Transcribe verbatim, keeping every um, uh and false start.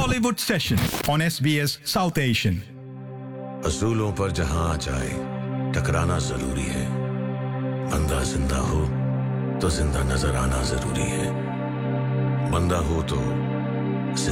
Bollywood Session on S B S South Asian. असूलों पर जहां आ जाए टकराना जरूरी है. बंदा जिंदा हो तो जिंदा नजर आना जरूरी है. बंदा हो तो